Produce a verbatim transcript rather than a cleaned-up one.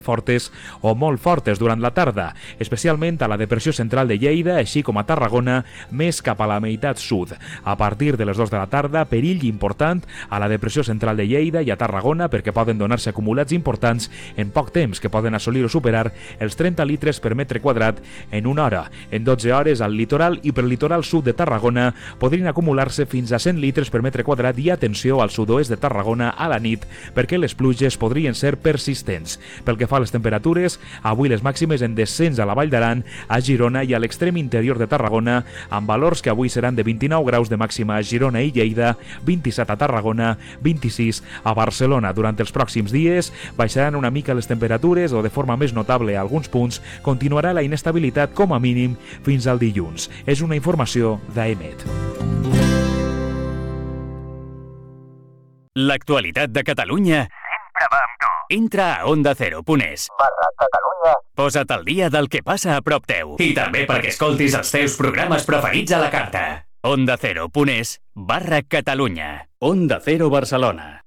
fortes o molt fortes durant la tarda, especialment a la depressió central de Lleida, així com a Tarragona, més cap a la meitat sud. A partir de les dues de la tarda, perill important a la depressió central de Lleida i a Tarragona perquè poden donar-se acumulats importants en poc temps que poden assolir o superar els trenta litres per metre quadrat en una hora. En dotze hores al litoral i per litoral sud de Tarragona podrien acumular-se fins a cent litres per metre quadrat i atenció al sud-oest de Tarragona a la nit perquè les pluges podrien ser persistents. Pel que fa a les temperatures, avui les màximes en descens a la Vall d'Aran, a Girona i a l'extrem interior de Tarragona, amb valors que avui seran de vint-i-nou graus de màxima a Girona i Lleida, vint-i-set a Tarragona, vint-i-sis a Barcelona. Durant els pròxims dies baixaran una mica les temperatures o de forma més notable a alguns punts continuarà la inestabilitat com a mínim fins al dilluns. És una informació d'A E M E T. L'actualitat de Catalunya sempre va amb tu. Entra a onda cero punt es barra Catalunya. Posa't al dia del que passa a prop teu. I també perquè escoltis els teus programes preferits a la carta. onda cero punt es barra Catalunya. Onda Cero Barcelona.